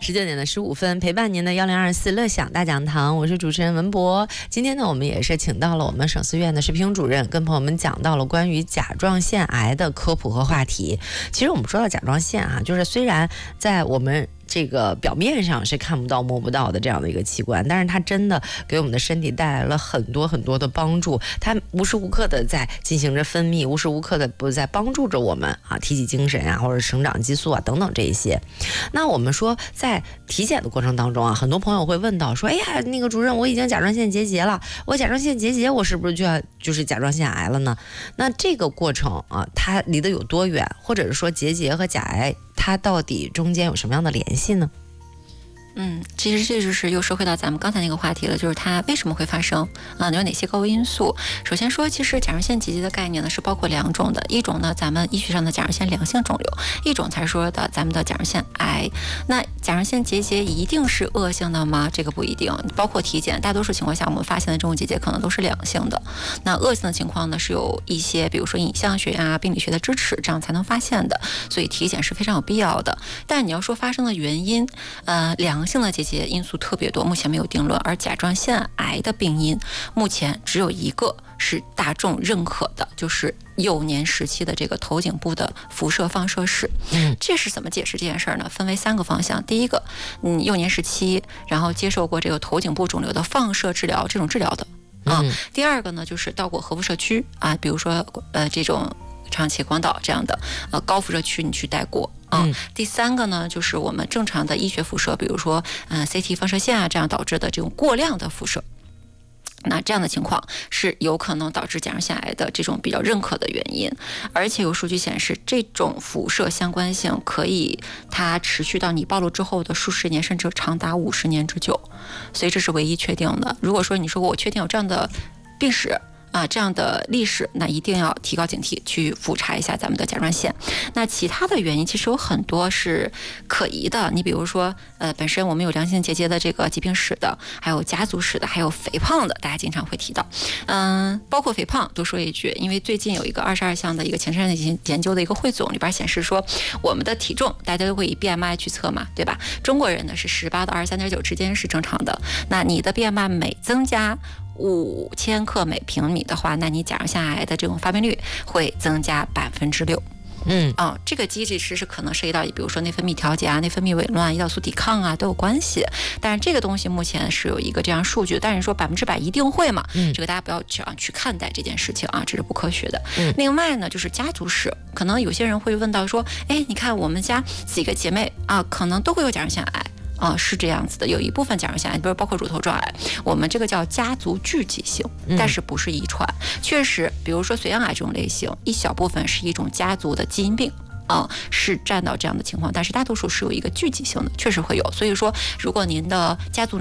19点15分，陪伴您的1024乐享大讲堂，我是主持人文博。今天呢，我们也是请到了我们省思院的视频主任，跟朋友们讲到了关于甲状腺癌的科普和话题。其实我们说到甲状腺啊，就是虽然在我们这个表面上是看不到摸不到的这样的一个器官，但是它真的给我们的身体带来了很多很多的帮助，它无时无刻的在进行着分泌，无时无刻的不在帮助着我们啊，提起精神啊，或者生长激素啊等等这一些。那我们说在体检的过程当中啊，很多朋友会问到说，哎呀，那个主任，我已经甲状腺结节了，我甲状腺结节，我是不是就是甲状腺癌了呢？那这个过程啊，它离得有多远，或者是说结节和甲癌它到底中间有什么样的联系呢？ 其实这就是又说回到咱们刚才那个话题了，就是它为什么会发生有哪些高危因素。首先说，其实甲状腺结节的概念呢是包括两种的，一种呢咱们医学上的甲状腺良性肿瘤，一种才说的咱们的甲状腺癌。那甲状腺结节一定是恶性的吗？这个不一定，包括体检，大多数情况下我们发现的这种结节可能都是良性的。那恶性的情况呢是有一些比如说影像学啊、病理学的支持，这样才能发现的，所以体检是非常有必要的。但你要说发生的原因，良性的结节因素特别多，目前没有定论。而甲状腺癌的病因目前只有一个是大众认可的，就是幼年时期的这个头颈部的辐射放射史。这是怎么解释这件事呢？分为3个方向。第一个，幼年时期然后接受过这个头颈部肿瘤的放射治疗，这种治疗的第二个呢，就是到过核辐射区啊，比如说这种长崎、广岛这样的高辐射区你去带过。第3个呢，就是我们正常的医学辐射，比如说CT 放射线啊，这样导致的这种过量的辐射。那这样的情况是有可能导致甲状腺癌的这种比较认可的原因，而且有数据显示，这种辐射相关性可以它持续到你暴露之后的数十年，甚至长达50年之久，所以这是唯一确定的。如果说你说我确定有这样的病史这样的历史，那一定要提高警惕，去复查一下咱们的甲状腺。那其他的原因其实有很多是可疑的，你比如说本身我们有良性结节的这个疾病史的，还有家族史的，还有肥胖的，大家经常会提到。包括肥胖多说一句，因为最近有一个22项的一个前瞻的研究的一个汇总里边显示说，我们的体重大家都会以 BMI 去测嘛，对吧？中国人呢是18到23.9之间是正常的，那你的 BMI 每增加5000克每平米的话，那你甲状腺癌的这种发病率会增加6%。这个机制是可能涉及到，比如说内分泌调节啊、内分泌紊乱、胰岛素抵抗啊都有关系。但是这个东西目前是有一个这样数据，但是说100%一定会嘛？这个大家不要这样去看待这件事情啊，这是不科学的。另外呢，就是家族史，可能有些人会问到说，哎，你看我们家几个姐妹啊，可能都会有甲状腺癌。是这样子的，有一部分甲状腺癌，比如包括乳头状癌，我们这个叫家族聚集性，但是不是遗传。确实，比如说髓样癌这种类型，一小部分是一种家族的基因病。是占到这样的情况，但是大多数是有一个聚集性的，确实会有。所以说，如果您的家族